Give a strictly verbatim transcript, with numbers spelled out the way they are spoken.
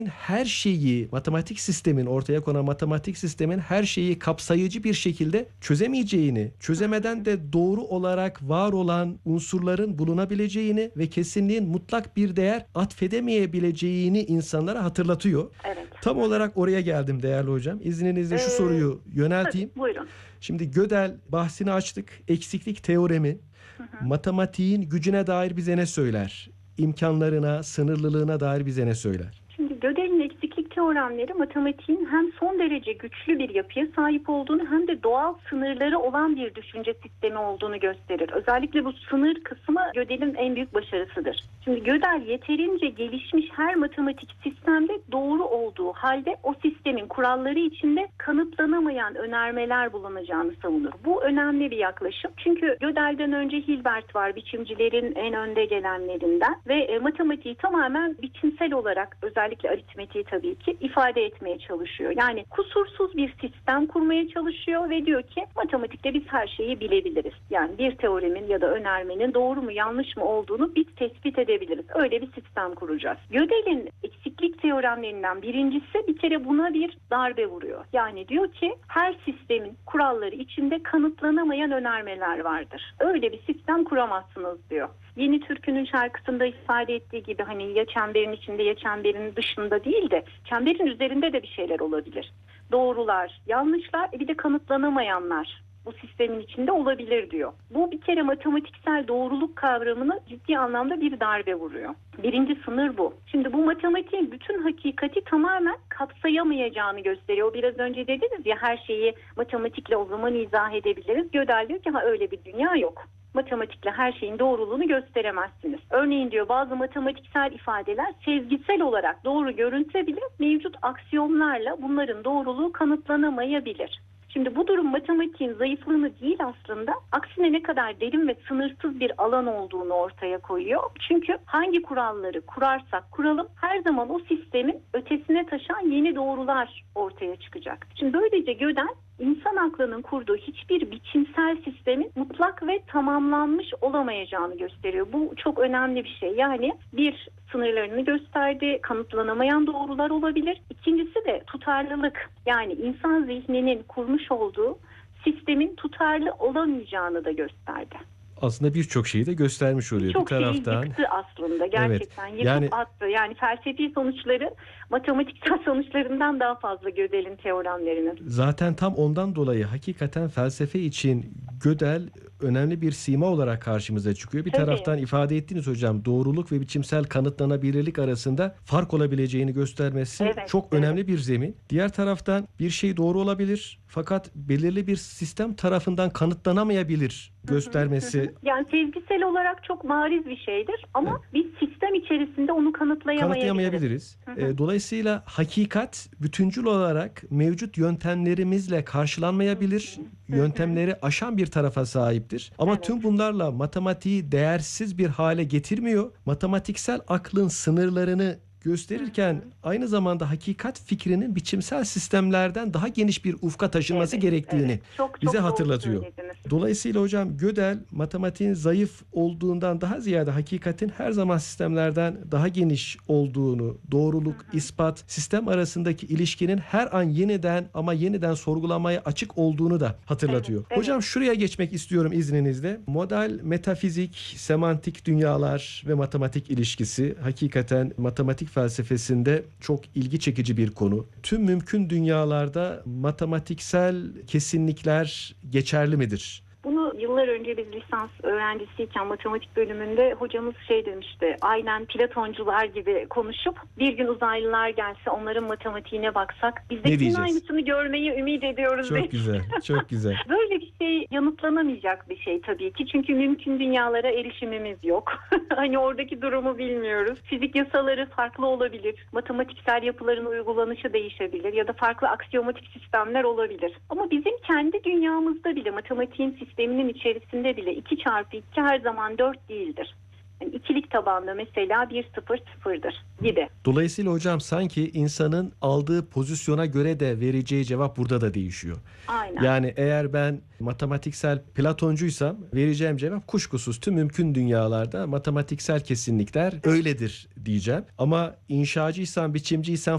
her şeyi, matematik sistemin, ortaya konan matematik sistemin her şeyi kapsayıcı bir şekilde çözemeyeceğini, çözemeden de doğru olarak var olan unsurların bulunabileceğini ve kesinliğin mutlak bir değer atfedemeyebileceğini insanlara hatırlatıyor. Evet. Tam olarak oraya geldim değerli hocam. İzninizle şu Ee, soruyu yönelteyim. Tabii, buyurun. Şimdi Gödel bahsini açtık. Eksiklik teoremi Hı hı. matematiğin gücüne dair bize ne söyler? İmkanlarına, sınırlılığına dair bize ne söyler? Şimdi Gödel'in eksiklik teoremleri matematiğin hem son derece güçlü bir yapıya sahip olduğunu hem de doğal sınırları olan bir düşünce sistemi olduğunu gösterir. Özellikle bu sınır kısmı Gödel'in en büyük başarısıdır. Şimdi Gödel yeterince gelişmiş her matematik sistemde doğru olduğu halde o sistemin kuralları içinde kanıtlanamayan önermeler bulunacağını savunur. Bu önemli bir yaklaşım. Çünkü Gödel'den önce Hilbert var, biçimcilerin en önde gelenlerinden ve e, matematiği tamamen biçimsel olarak, özellikle aritmetiği tabii ki ifade etmeye çalışıyor. Yani kusursuz bir sistem kurmaya çalışıyor ve diyor ki matematikte biz her şeyi bilebiliriz. Yani bir teoremin ya da önermenin doğru mu yanlış mı olduğunu biz tespit edebiliriz. Öyle bir sistem kuracağız. Gödel'in eksiklik teoremlerinden birincisi bir kere buna bir darbe vuruyor. Yani diyor ki her sistemin kuralları içinde kanıtlanamayan önermeler vardır. Öyle bir sistem kuramazsınız diyor. Yeni Türkü'nün şarkısında ifade ettiği gibi hani ya çemberin içinde ya çemberin dışında değil de çemberin üzerinde de bir şeyler olabilir. Doğrular, yanlışlar, bir de kanıtlanamayanlar bu sistemin içinde olabilir diyor. Bu bir kere matematiksel doğruluk kavramını ciddi anlamda bir darbe vuruyor. Birinci sınır bu. Şimdi bu matematiğin bütün hakikati tamamen kapsayamayacağını gösteriyor. Biraz önce dediniz ya her şeyi matematikle o zaman izah edebiliriz. Gödel diyor ki ha öyle bir dünya yok. Matematikle her şeyin doğruluğunu gösteremezsiniz. Örneğin diyor bazı matematiksel ifadeler sezgisel olarak doğru görünse bile mevcut aksiyomlarla bunların doğruluğu kanıtlanamayabilir. Şimdi bu durum matematiğin zayıflığını değil aslında, aksine ne kadar derin ve sınırsız bir alan olduğunu ortaya koyuyor. Çünkü hangi kuralları kurarsak kuralım her zaman o sistemin ötesine taşan yeni doğrular ortaya çıkacak. Şimdi böylece Gödel İnsan aklının kurduğu hiçbir biçimsel sistemin mutlak ve tamamlanmış olamayacağını gösteriyor. Bu çok önemli bir şey. Yani bir, sınırlarını gösterdi, kanıtlanamayan doğrular olabilir. İkincisi de tutarlılık. Yani insan zihninin kurmuş olduğu sistemin tutarlı olamayacağını da gösterdi. Aslında birçok şeyi de göstermiş oluyor. Çok bir taraftan. şeyi yıktı aslında gerçekten. Evet, Yıkıp yani attı. Yani felsefi sonuçları matematiksel sonuçlarından daha fazla Gödel'in teoremlerinin. zaten tam ondan dolayı hakikaten felsefe için Gödel önemli bir sima olarak karşımıza çıkıyor. Bir Tabii. taraftan ifade ettiğiniz hocam doğruluk ve biçimsel kanıtlanabilirlik arasında fark olabileceğini göstermesi Evet, çok evet. önemli bir zemin. Diğer taraftan bir şey doğru olabilir fakat belirli bir sistem tarafından kanıtlanamayabilir göstermesi. Yani sezgisel olarak çok bariz bir şeydir ama Evet. biz sistem içerisinde onu kanıtlayamayabiliriz. Kanıtlayamayabiliriz. Hı hı. E, Dolayısıyla hakikat bütüncül olarak mevcut yöntemlerimizle karşılanmayabilir. Hı hı. Yöntemleri aşan bir tarafa sahiptir. Ama Evet. tüm bunlarla matematiği değersiz bir hale getirmiyor. Matematiksel aklın sınırlarını gösterirken Hı hı. aynı zamanda hakikat fikrinin biçimsel sistemlerden daha geniş bir ufka taşınması Evet, gerektiğini evet. Çok, çok bize doğru hatırlatıyor. söylediniz. Dolayısıyla hocam Gödel matematiğin zayıf olduğundan daha ziyade hakikatin her zaman sistemlerden daha geniş olduğunu, doğruluk, Hı hı. ispat, sistem arasındaki ilişkinin her an yeniden ama yeniden sorgulamaya açık olduğunu da hatırlatıyor. Evet, evet. Hocam şuraya geçmek istiyorum izninizle. Model, metafizik, semantik dünyalar ve matematik ilişkisi hakikaten matematik felsefesinde çok ilgi çekici bir konu. Tüm mümkün dünyalarda matematiksel kesinlikler geçerli midir? Bunu yıllar önce biz lisans öğrencisiyken matematik bölümünde hocamız şey demişti. Aynen Platoncular gibi konuşup bir gün uzaylılar gelse onların matematiğine baksak bizdekinin diyeceğiz? aynısını görmeyi ümit ediyoruz. Çok demiş. güzel, çok güzel. Böyle bir şey yanıtlanamayacak bir şey tabii ki. Çünkü mümkün dünyalara erişimimiz yok. Hani oradaki durumu bilmiyoruz. Fizik yasaları farklı olabilir. Matematiksel yapıların uygulanışı değişebilir ya da farklı aksiyomatik sistemler olabilir. Ama bizim kendi dünyamızda bile matematiğin sisteminin içerisinde bile iki çarpı iki her zaman dört değildir. Yani ikilik tabanda mesela bir sıfır sıfırdır gibi. Dolayısıyla hocam sanki insanın aldığı pozisyona göre de vereceği cevap burada da değişiyor. Aynen. Yani eğer ben matematiksel Platoncuysam vereceğim cevap kuşkusuz tüm mümkün dünyalarda matematiksel kesinlikler öyledir diyeceğim. Ama inşacıysam, biçimciysem